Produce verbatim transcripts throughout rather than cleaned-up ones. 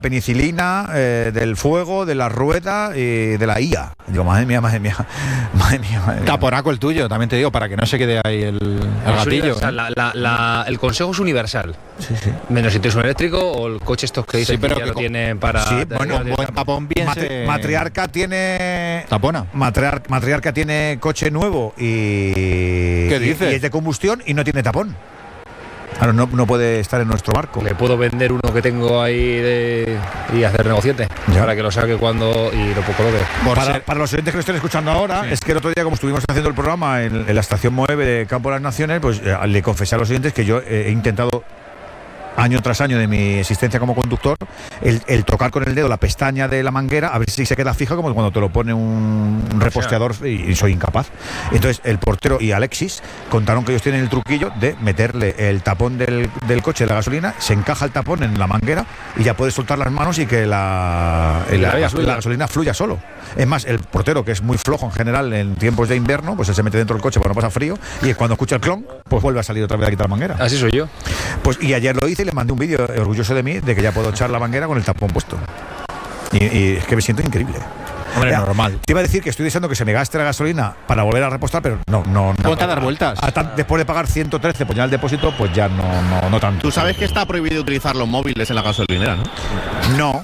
penicilina, eh, del fuego, de la rueda y de la I A. Digo, madre mía, madre mía, madre mía. Madre mía. Taponaco el tuyo, también te digo, para que no se quede ahí el, el gatillo. ¿eh? La, la, la, el consejo es universal. Sí, sí. Menos si tienes un eléctrico o el coche estos que dicen Sí, pero que ya que lo con- tienen para... Sí, bueno, Con buen tapón bien Matri- se- Matriarca tiene... Tapona. Matriar- Matriarca tiene coche nuevo y... ¿Qué y- dices? y es de combustión y no tiene tapón. Claro, no, no puede estar en nuestro barco. Le puedo vender uno que tengo ahí de, y hacer negociante Ya. para que lo saque cuando y lo coloque. Por Para, ser- para los oyentes que lo estén escuchando ahora, Sí. es que el otro día, como estuvimos haciendo el programa en, en la estación nueve de Campo de las Naciones, pues eh, le confesé a los oyentes que yo eh, he intentado año tras año de mi existencia como conductor, el, el tocar con el dedo la pestaña de la manguera a ver si se queda fija, como cuando te lo pone un, un reposteador, y, y soy incapaz. Entonces el portero y Alexis contaron que ellos tienen el truquillo de meterle el tapón del, del coche de la gasolina, se encaja el tapón en la manguera y ya puedes soltar las manos y que la, Y la, la la, fluya. la gasolina fluya solo. Es más, el portero, que es muy flojo en general en tiempos de invierno, pues él se mete dentro del coche porque no pasa frío, y cuando escucha el clon, pues vuelve a salir otra vez a quitar la manguera. Así soy yo. Pues y ayer lo hice y le mandé un vídeo orgulloso de mí de que ya puedo echar la manguera con el tapón puesto. Y, y es que me siento increíble. Hombre, Ya, normal. Te iba a decir que estoy deseando que se me gaste la gasolina para volver a repostar, pero no, no, no. Ponte a dar vueltas. A tan- después de pagar ciento trece por ya el depósito, pues ya no, no, no tanto. Tú sabes que está prohibido utilizar los móviles en la gasolinera, ¿no? No.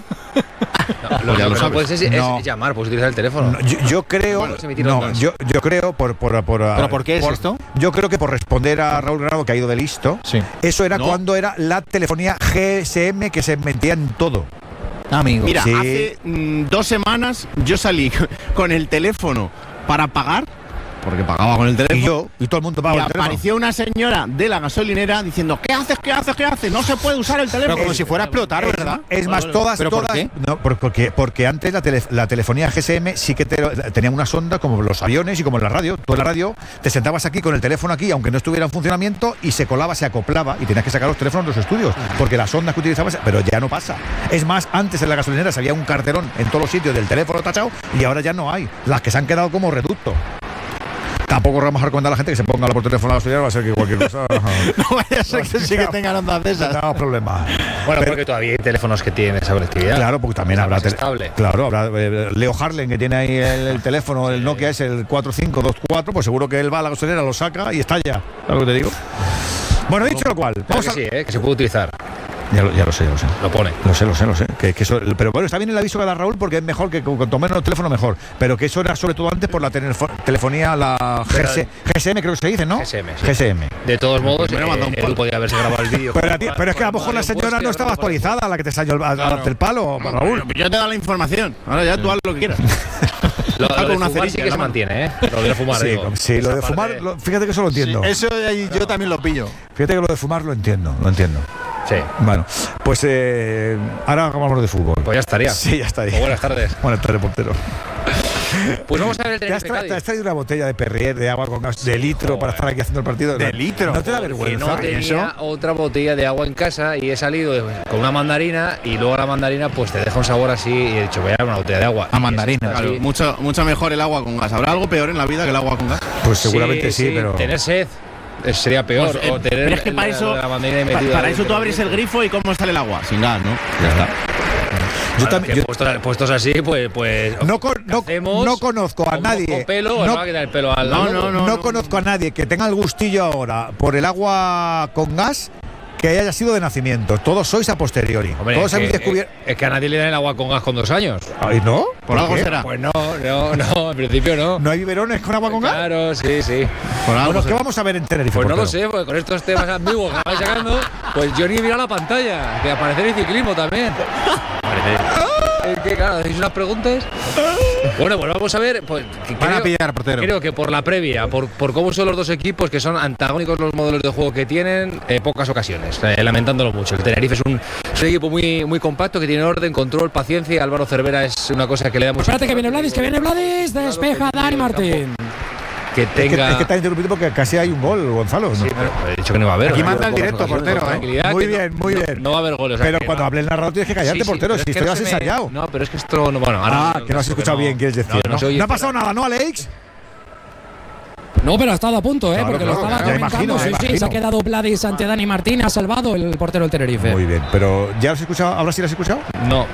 Lo, ya lo lo que no sabes. puedes es, es No. llamar, puedes utilizar el teléfono. No, yo, yo creo, Bueno, se me tiran no, ondas. yo, yo creo por, por, por ¿Pero por qué es esto? Yo creo que por responder a Raúl Granado, que ha ido de listo. Sí. Eso era No. cuando era la telefonía G S M que se metía en todo. Amigo. Mira, Sí. hace mm, dos semanas yo salí con el teléfono para pagar, porque pagaba con el teléfono. Y yo, y todo el mundo Y pagaba el teléfono. apareció una señora de la gasolinera diciendo: ¿qué haces? ¿Qué haces? ¿Qué haces? No se puede usar el teléfono. Pero como si fuera a explotar, Es, ¿verdad? es más, todas, ¿Pero por todas. qué? No, por- porque, porque antes la, tele- la telefonía G S M sí que te, tenía una sonda como los aviones y como en la radio. Tú en la radio te sentabas aquí con el teléfono aquí, aunque no estuviera en funcionamiento, y se colaba, se acoplaba y tenías que sacar los teléfonos de los estudios, porque las ondas que utilizabas, pero ya no pasa. Es más, antes en la gasolinera había un carterón en todos los sitios del teléfono tachado y ahora ya no hay. Las que se han quedado como reducto. Tampoco vamos a recomendar a la gente que se ponga por teléfono a la gasolinera, va a ser que cualquier cosa. No vaya a ser que sí que tengan ondas de esas. No, problema. Bueno, Pero- porque todavía hay teléfonos que tienen esa conectividad. Claro, porque también Está habrá más tele- estable. Claro, habrá eh, Leo Harlen, que tiene ahí el, el teléfono, el Nokia es el cuatro cinco dos cuatro, pues seguro que él va a la gasolinera, lo saca y estalla. ¿Sabes lo que te digo? Bueno, dicho lo cual, Claro vamos que a... sí, ¿eh? Que se puede utilizar. Ya lo, ya lo sé, ya lo sé. Lo pone. Lo sé, lo sé, lo sé. Que, que eso, pero bueno, está bien el aviso que da Raúl porque es mejor que con- cuanto menos teléfono mejor. Pero que eso era sobre todo antes por la telefo- telefonía, la G S- G S M creo que se dice, ¿no? G S M, sí. G S M. De todos modos, Primero manda un eh, palo. Edu podía haberse grabado el vídeo. Pero, a ti- pero es que a lo mejor la señora no estaba actualizada, la que te salió al- al- al- del palo, Raúl. Yo te he dado la información. Ahora ya tú haz lo que quieras. Lo, Con lo de una fumar cerilla sí en que la se mano. mantiene, ¿eh? Lo de fumar, Sí, digo. sí, lo Esa de fumar, parte- lo- fíjate que eso lo entiendo. Eso ahí yo también lo pillo. Fíjate que lo de fumar lo entiendo, lo entiendo. Sí. Bueno, pues eh, ahora vamos de fútbol. Pues ya estaría. Sí, ya estaría. Pues buenas tardes. Buenas tardes, portero. Pues vamos a ver el ¿Te has, Tenerife tra- te has Cádiz. traído una botella de Perrier de agua con gas de litro para estar aquí haciendo el partido? ¿De litro? ¿No te da Que vergüenza? no tenía otra botella de agua en casa y he salido de- con una mandarina y luego la mandarina pues te deja un sabor así y he dicho voy a dar una botella de agua. A Y mandarina, eso está Claro, así. mucho, mucho mejor el agua con gas. ¿Habrá algo peor en la vida que el agua con gas? Pues seguramente sí, pero... Tener sed eh, sería peor. Pues, eh, o tener pero es que para la- eso, la mandarina pa- metida para ahí eso tú por abres el dentro. grifo y ¿cómo sale el agua? Sin gas, ¿no? Ya está. Yo Claro, también... que yo- puestos, puestos así, pues. pues no, con- ¿qué no, hacemos? no conozco a ¿Con- nadie... ¿Con pelo o no, no va a quitar el pelo al No, lado? no, no. no conozco a nadie que tenga el gustillo ahora por el agua con gas que haya sido de nacimiento. Todos sois a posteriori. Hombre, Todos es habéis que, descubierto... es que a nadie le dan el agua con gas con dos años. ¿Ay, no? Por algo qué? será. Pues no, no, no, en principio no. ¿No hay biberones con agua con gas? Claro, sí, sí. Por algo Bueno, ¿qué será. vamos a ver en Tenerife? Pues no lo portero? sé, porque con estos temas ambiguos que vais sacando, pues yo ni he mirado la pantalla, que aparece el ciclismo también. Es que claro, hacéis unas preguntas. Bueno, pues vamos a ver. Pues, que Van a creo- pillar, portero. Creo que por la previa, por, por cómo son los dos equipos, que son antagónicos los modelos de juego que tienen, eh, pocas ocasiones, eh, lamentándolo mucho. El Tenerife es un, es un equipo muy, muy compacto, que tiene orden, control, paciencia. Álvaro Cervera es una cosa que le da mucho. Espérate que viene Vladis, que viene Vladis, despeja Dani Martín. Que Es que, tenga. es que te ha interrumpido porque casi hay un gol, Gonzalo. ¿no? Sí, pero he dicho que no va a haber. Aquí ¿no? manda el Con- directo, con- con portero, ¿eh? tranquilidad, Muy que no- bien, muy no- bien. No va a haber goles. o sea Pero que cuando no. hable el narrador tienes que callarte, Sí, sí, portero. pero Si es que esto lo no has se me- ensayado. No, pero es que esto no. Bueno, ahora. Ah, que no has escuchado bien, quieres decir. No, ¿no? no se oye, No ha pasado pero- nada, ¿no, Alex? No, pero ha estado a punto, ¿eh? Claro, porque claro, lo estaba ya comentando. imagino, sí, ya sí, imagino. se ha quedado Vladis ante Dani Martín, ha salvado el portero del Tenerife. Muy bien, pero ¿ya lo has escuchado? ¿Ahora sí lo has escuchado? No,